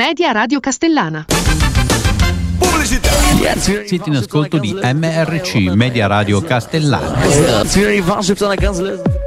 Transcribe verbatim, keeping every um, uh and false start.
Media Radio Castellana. Pubblicità. Siete in ascolto di M R C, Media Radio Castellana. Für die Fahrschiff seiner Kanzlerin.